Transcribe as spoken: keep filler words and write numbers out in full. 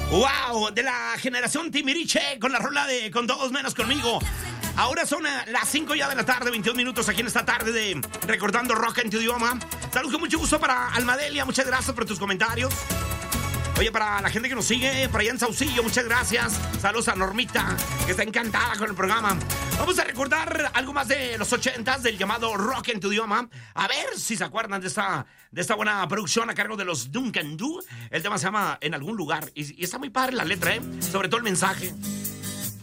Wow, de la generación Timbiriche con la rola de Con Todos Menos Conmigo. Ahora son las cinco ya de la tarde, veintiún minutos aquí en esta tarde de Recordando Rock en tu idioma. Saludos con mucho gusto para Almadelia, muchas gracias por tus comentarios. Oye, para la gente que nos sigue, para allá en Saucillo, muchas gracias. Saludos a Normita, que está encantada con el programa. Vamos a recordar algo más de los ochentas, del llamado Rock en tu idioma. A ver si se acuerdan de esta, de esta buena producción a cargo de los Duncan Du. El tema se llama En algún lugar. Y, y está muy padre la letra, ¿eh? Sobre todo el mensaje.